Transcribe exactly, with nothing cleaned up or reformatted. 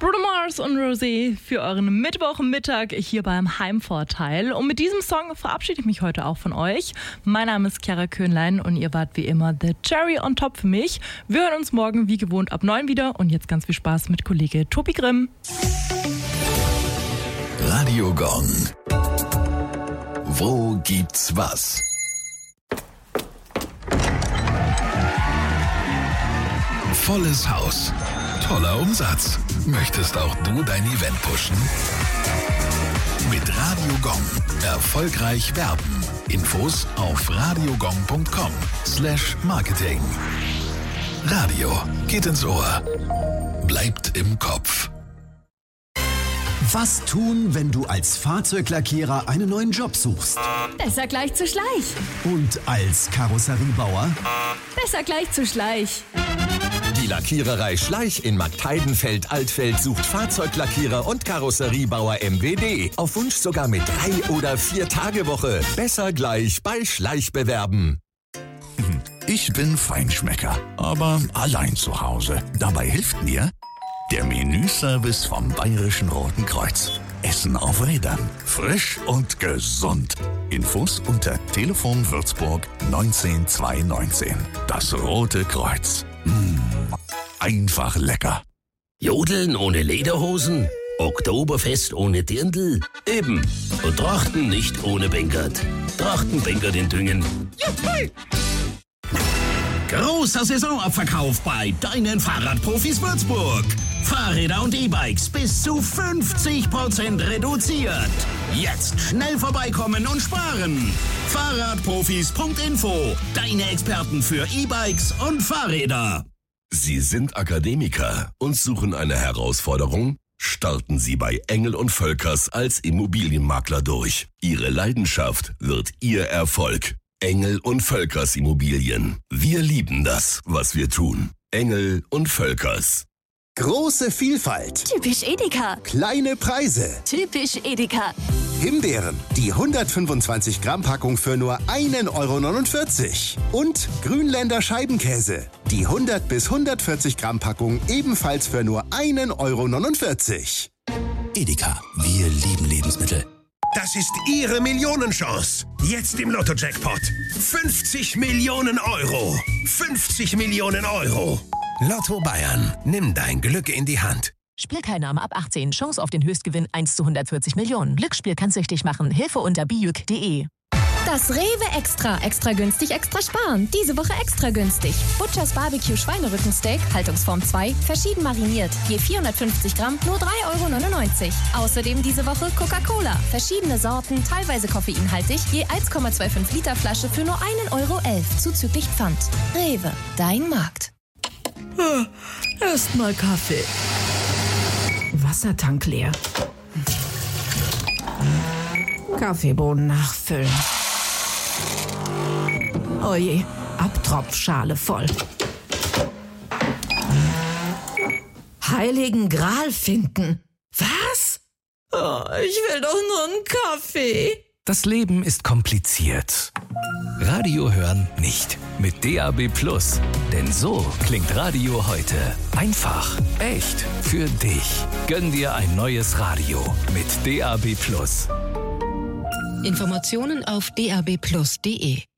Bruno Mars und Rosé für euren Mittwochmittag hier beim Heimvorteil. Und mit diesem Song verabschiede ich mich heute auch von euch. Mein Name ist Chiara Köhnlein und ihr wart wie immer the cherry on top für mich. Wir hören uns morgen wie gewohnt ab neun wieder und jetzt ganz viel Spaß mit Kollege Tobi Grimm. Radio Gong. Wo gibt's was? Volles Haus. Toller Umsatz. Möchtest auch du dein Event pushen? Mit Radio Gong. Erfolgreich werben. Infos auf radiogong.com slash marketing. Radio geht ins Ohr. Bleibt im Kopf. Was tun, wenn du als Fahrzeuglackierer einen neuen Job suchst? Besser gleich zu Schleich. Und als Karosseriebauer? Besser gleich zu Schleich. Die Lackiererei Schleich in Marktheidenfeld-Altfeld sucht Fahrzeuglackierer und Karosseriebauer M W D. Auf Wunsch sogar mit drei- oder vier-Tage-Woche. Besser gleich bei Schleich bewerben. Ich bin Feinschmecker, aber allein zu Hause. Dabei hilft mir der Menüservice vom Bayerischen Roten Kreuz. Essen auf Rädern. Frisch und gesund. Infos unter Telefon Würzburg neunzehn zwei neunzehn. Das Rote Kreuz. Mmh, einfach lecker. Jodeln ohne Lederhosen? Oktoberfest ohne Dirndl? Eben. Und Trachten nicht ohne Bengert. Trachten Bengert in Düngen. Juppie. Großer Saisonabverkauf bei deinen Fahrradprofis Würzburg. Fahrräder und E-Bikes bis zu fünfzig Prozent reduziert. Jetzt schnell vorbeikommen und sparen. Fahrradprofis Punkt info. Deine Experten für E-Bikes und Fahrräder. Sie sind Akademiker und suchen eine Herausforderung? Starten Sie bei Engel und Völkers als Immobilienmakler durch. Ihre Leidenschaft wird Ihr Erfolg. Engel und Völkers Immobilien. Wir lieben das, was wir tun. Engel und Völkers. Große Vielfalt. Typisch Edeka. Kleine Preise. Typisch Edeka. Himbeeren, die hundertfünfundzwanzig Gramm Packung für nur ein Euro neunundvierzig. Und Grünländer Scheibenkäse, die hundert bis hundertvierzig Gramm Packung ebenfalls für nur ein Euro neunundvierzig. Edeka, wir lieben Lebensmittel. Das ist Ihre Millionenchance. Jetzt im Lotto-Jackpot. fünfzig Millionen Euro. fünfzig Millionen Euro. Lotto Bayern. Nimm dein Glück in die Hand. Spielteilnahme ab achtzehn. Chance auf den Höchstgewinn eins zu hundertvierzig Millionen. Glücksspiel kann süchtig machen. Hilfe unter bijuk punkt de. Das Rewe Extra. Extra günstig, extra sparen. Diese Woche extra günstig. Butchers Barbecue Schweinerückensteak, Haltungsform zwei, verschieden mariniert. Je vierhundertfünfzig Gramm, nur drei Euro neunundneunzig. Außerdem diese Woche Coca-Cola. Verschiedene Sorten, teilweise koffeinhaltig, je eins Komma fünfundzwanzig Liter Flasche für nur ein Euro elf, zuzüglich Pfand. Rewe, dein Markt. Erstmal Kaffee. Wassertank leer. Kaffeebohnen nachfüllen. Oje, Abtropfschale voll. Heiligen Gral finden. Was? Oh, ich will doch nur einen Kaffee. Das Leben ist kompliziert. Radio hören nicht. Mit D A B Plus. Denn so klingt Radio heute. Einfach, echt, für dich. Gönn dir ein neues Radio mit D A B Plus. Informationen auf d a b plus punkt de.